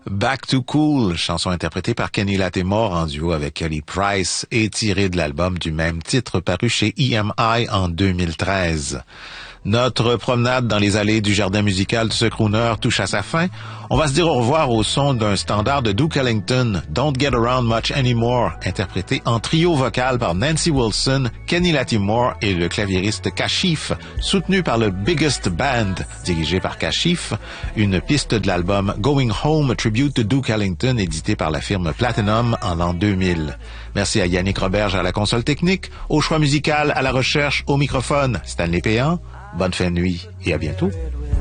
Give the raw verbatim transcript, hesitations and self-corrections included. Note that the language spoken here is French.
Back to Cool, chanson interprétée par Kenny Lattimore en duo avec Kelly Price et tirée de l'album du même titre paru chez E M I en deux mille treize. Notre promenade dans les allées du jardin musical de ce crooner touche à sa fin. On va se dire au revoir au son d'un standard de Duke Ellington, Don't Get Around Much Anymore, interprété en trio vocal par Nancy Wilson, Kenny Lattimore et le claviériste Kashif, soutenu par le Biggest Band, dirigé par Kashif, une piste de l'album Going Home, a Tribute to Duke Ellington, édité par la firme Platinum en l'an deux mille. Merci à Yannick Roberge à la console technique, au choix musical, à la recherche, au microphone, Stanley Péan. Bonne fin de nuit et à bientôt.